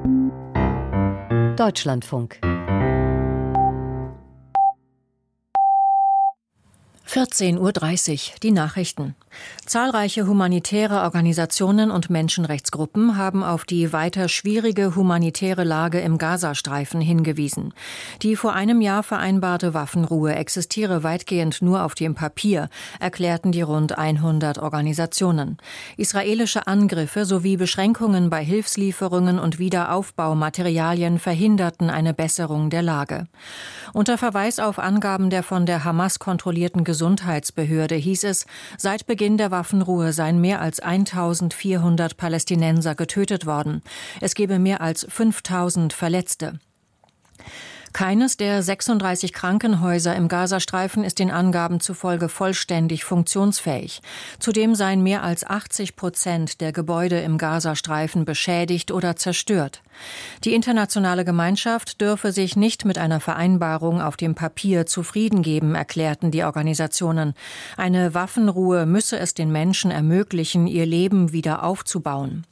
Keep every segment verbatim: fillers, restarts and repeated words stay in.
Deutschlandfunk. vierzehn Uhr dreißig, die Nachrichten. Zahlreiche humanitäre Organisationen und Menschenrechtsgruppen haben auf die weiter schwierige humanitäre Lage im Gazastreifen hingewiesen. Die vor einem Jahr vereinbarte Waffenruhe existiere weitgehend nur auf dem Papier, erklärten die rund hundert Organisationen. Israelische Angriffe sowie Beschränkungen bei Hilfslieferungen und Wiederaufbaumaterialien verhinderten eine Besserung der Lage. Unter Verweis auf Angaben der von der Hamas kontrollierten Gesundheitsbehörde hieß es, seit Beginn der Waffenruhe seien mehr als eintausendvierhundert Palästinenser getötet worden. Es gebe mehr als fünftausend Verletzte. Keines der sechsunddreißig Krankenhäuser im Gazastreifen ist den Angaben zufolge vollständig funktionsfähig. Zudem seien mehr als achtzig Prozent der Gebäude im Gazastreifen beschädigt oder zerstört. Die internationale Gemeinschaft dürfe sich nicht mit einer Vereinbarung auf dem Papier zufrieden geben, erklärten die Organisationen. Eine Waffenruhe müsse es den Menschen ermöglichen, ihr Leben wieder aufzubauen.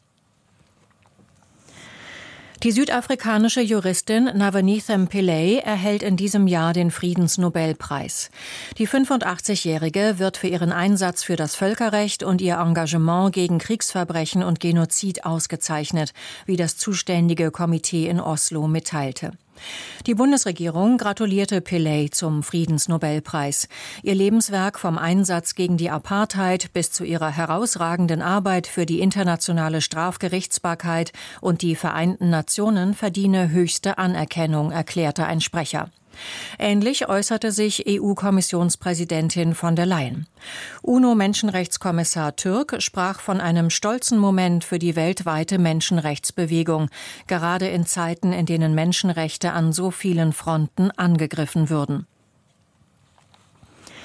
Die südafrikanische Juristin Navnithem Pillay erhält in diesem Jahr den Friedensnobelpreis. Die fünfundachtzigjährige wird für ihren Einsatz für das Völkerrecht und ihr Engagement gegen Kriegsverbrechen und Genozid ausgezeichnet, wie das zuständige Komitee in Oslo mitteilte. Die Bundesregierung gratulierte Pillay zum Friedensnobelpreis. Ihr Lebenswerk vom Einsatz gegen die Apartheid bis zu ihrer herausragenden Arbeit für die internationale Strafgerichtsbarkeit und die Vereinten Nationen verdiene höchste Anerkennung, erklärte ein Sprecher. Ähnlich äußerte sich E U-Kommissionspräsidentin von der Leyen. UNO-Menschenrechtskommissar Türk sprach von einem stolzen Moment für die weltweite Menschenrechtsbewegung, gerade in Zeiten, in denen Menschenrechte an so vielen Fronten angegriffen würden.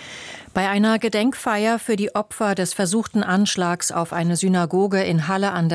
Bei einer Gedenkfeier für die Opfer des versuchten Anschlags auf eine Synagoge in Halle an der